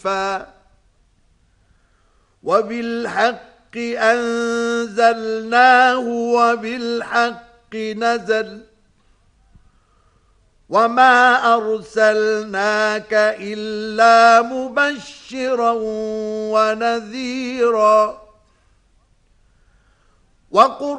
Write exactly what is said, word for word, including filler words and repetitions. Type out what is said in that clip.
وبالحق أنزلناه وبالحق نزل وما أرسلناك إلا مبشرا ونذيرا وقل